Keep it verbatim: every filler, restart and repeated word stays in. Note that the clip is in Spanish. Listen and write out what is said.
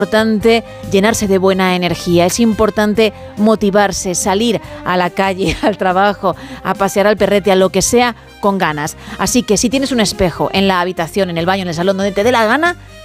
importante llenarse de buena energía, es importante motivarse, salir a la calle, al trabajo, a pasear al perrete, a lo que sea, con ganas. Así que si tienes un espejo en la habitación, en el baño, en el salón, donde te dé la gana,